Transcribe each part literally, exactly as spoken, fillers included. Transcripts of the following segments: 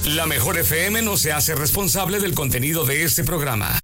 La Mejor F M no se hace responsable del contenido de este programa.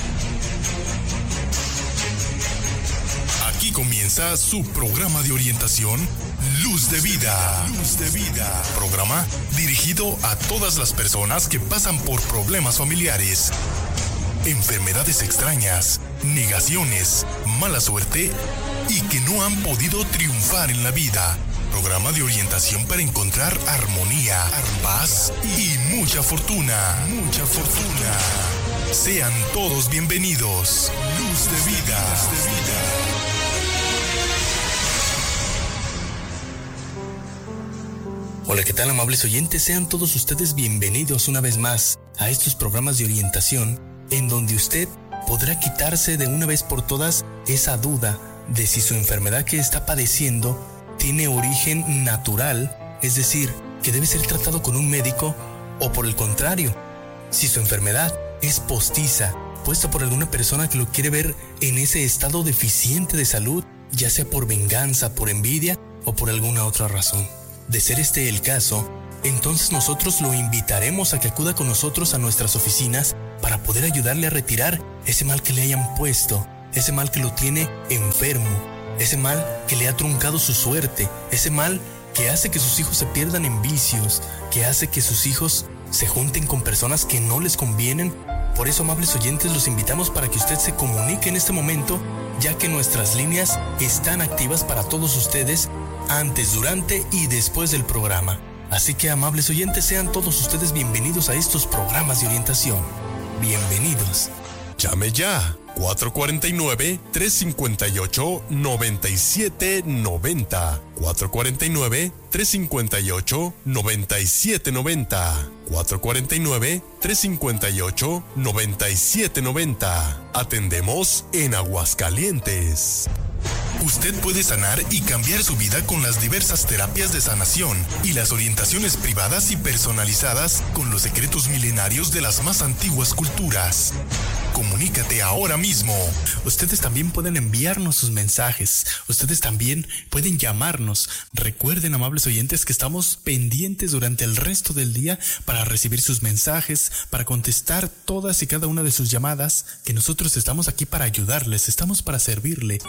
Aquí comienza su programa de orientación, Luz de Vida. Luz de Vida. Programa dirigido a todas las personas que pasan por problemas familiares, enfermedades extrañas, negaciones, mala suerte y que no han podido triunfar en la vida. Programa de orientación para encontrar armonía, paz y mucha fortuna. Mucha fortuna. Sean todos bienvenidos. Luz de Vida. Luz de Vida. Hola, ¿qué tal, amables oyentes? Sean todos ustedes bienvenidos una vez más a estos programas de orientación en donde usted podrá quitarse de una vez por todas esa duda de si su enfermedad que está padeciendo tiene origen natural, es decir, que debe ser tratado con un médico, o por el contrario, si su enfermedad es postiza, puesta por alguna persona que lo quiere ver en ese estado deficiente de salud, ya sea por venganza, por envidia o por alguna otra razón. De ser este el caso, entonces nosotros lo invitaremos a que acuda con nosotros a nuestras oficinas para poder ayudarle a retirar ese mal que le hayan puesto, ese mal que lo tiene enfermo, ese mal que le ha truncado su suerte, ese mal que hace que sus hijos se pierdan en vicios, que hace que sus hijos se junten con personas que no les convienen. Por eso, amables oyentes, los invitamos para que usted se comunique en este momento, ya que nuestras líneas están activas para todos ustedes antes, durante y después del programa. Así que, amables oyentes, sean todos ustedes bienvenidos a estos programas de orientación. Bienvenidos. Llame ya. cuatro cuatro nueve, tres cinco ocho, nueve siete nueve cero. cuatro cuatro nueve, tres cinco ocho, nueve siete nueve cero. cuatro cuatro nueve, tres cinco ocho, nueve siete nueve cero. Atendemos en Aguascalientes. Usted puede sanar y cambiar su vida con las diversas terapias de sanación y las orientaciones privadas y personalizadas con los secretos milenarios de las más antiguas culturas. Comunícate ahora mismo. Ustedes también pueden enviarnos sus mensajes. Ustedes también pueden llamarnos. Recuerden, amables oyentes, que estamos pendientes durante el resto del día para recibir sus mensajes, para contestar todas y cada una de sus llamadas, que nosotros estamos aquí para ayudarles, estamos para servirle.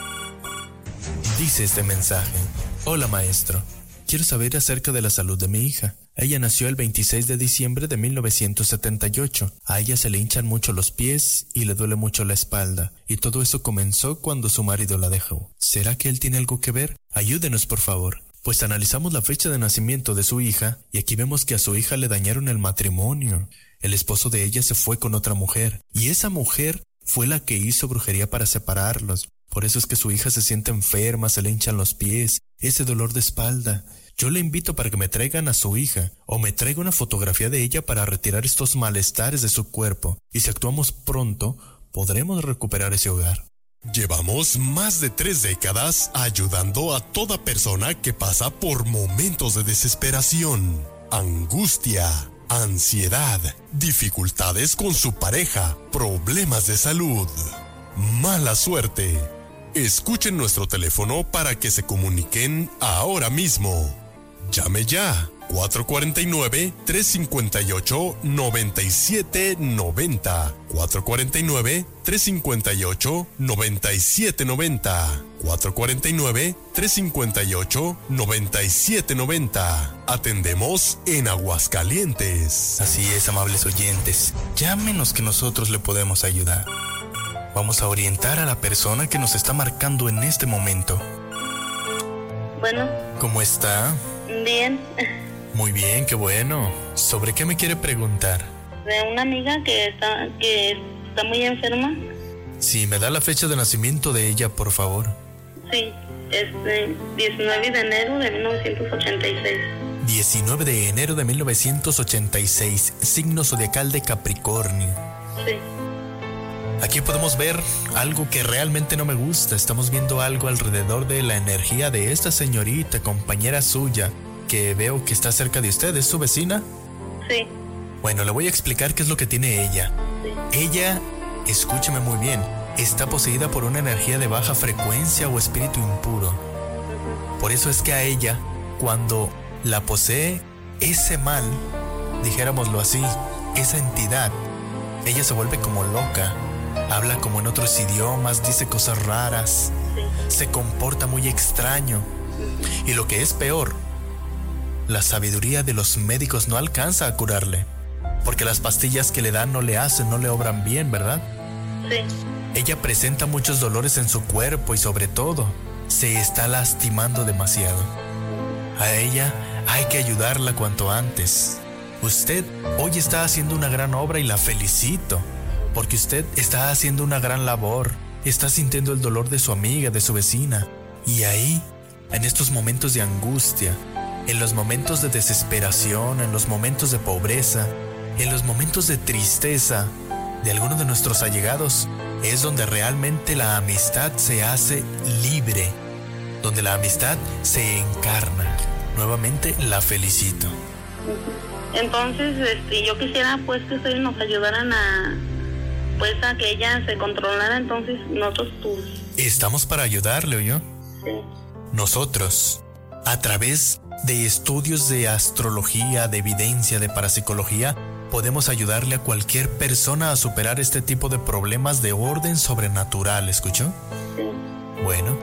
Dice este mensaje: hola, maestro, quiero saber acerca de la salud de mi hija. Ella nació el veintiséis de diciembre de mil novecientos setenta y ocho. A ella se le hinchan mucho los pies y le duele mucho la espalda. Y todo eso comenzó cuando su marido la dejó. ¿Será que él tiene algo que ver? Ayúdenos, por favor. Pues analizamos la fecha de nacimiento de su hija y aquí vemos que a su hija le dañaron el matrimonio. El esposo de ella se fue con otra mujer y esa mujer fue la que hizo brujería para separarlos. Por eso es que su hija se siente enferma, se le hinchan los pies, ese dolor de espalda. Yo le invito para que me traigan a su hija o me traiga una fotografía de ella para retirar estos malestares de su cuerpo. Y si actuamos pronto, podremos recuperar ese hogar. Llevamos más de tres décadas ayudando a toda persona que pasa por momentos de desesperación, angustia, ansiedad, dificultades con su pareja, problemas de salud, mala suerte. Escuchen nuestro teléfono para que se comuniquen ahora mismo. Llame ya. cuatro cuatro nueve, tres cinco ocho, nueve siete nueve cero. cuatro cuatro nueve, tres cinco ocho, nueve siete nueve cero. cuatro cuatro nueve, tres cinco ocho, nueve siete nueve cero. Atendemos en Aguascalientes. Así es, amables oyentes. Llámenos que nosotros le podemos ayudar. Vamos a orientar a la persona que nos está marcando en este momento. Bueno. ¿Cómo está? Bien. Muy bien, qué bueno. ¿Sobre qué me quiere preguntar? De una amiga que está, que está muy enferma. Sí, ¿me da la fecha de nacimiento de ella, por favor? Sí, es de diecinueve de enero de mil novecientos ochenta y seis. diecinueve de enero de mil novecientos ochenta y seis, signo zodiacal de Capricornio. Sí. Aquí podemos ver algo que realmente no me gusta. Estamos viendo algo alrededor de la energía de esta señorita, compañera suya, que veo que está cerca de usted. ¿Es su vecina? Sí. Bueno, le voy a explicar qué es lo que tiene ella. Sí. Ella, escúcheme muy bien, está poseída por una energía de baja frecuencia o espíritu impuro. Por eso es que a ella, cuando la posee ese mal, dijéramoslo así, esa entidad, ella se vuelve como loca, habla como en otros idiomas, dice cosas raras, Sí. se comporta muy extraño. Y lo que es peor, la sabiduría de los médicos no alcanza a curarle, porque las pastillas que le dan no le hacen, no le obran bien, ¿verdad? Sí. Ella presenta muchos dolores en su cuerpo y sobre todo, se está lastimando demasiado. A ella hay que ayudarla cuanto antes. Usted hoy está haciendo una gran obra y la felicito, porque usted está haciendo una gran labor, está sintiendo el dolor de su amiga, de su vecina, y ahí, en estos momentos de angustia, en los momentos de desesperación, en los momentos de pobreza, en los momentos de tristeza de alguno de nuestros allegados, es donde realmente la amistad se hace libre, donde la amistad se encarna. Nuevamente la felicito. Entonces, este, yo quisiera pues que ustedes nos ayudaran a, pues a que ella se controlara, entonces nosotros pues... Estamos para ayudarle, ¿oyó? Sí. Nosotros, a través de estudios de astrología, de evidencia, de parapsicología, podemos ayudarle a cualquier persona a superar este tipo de problemas de orden sobrenatural, ¿escuchó? Sí. Bueno,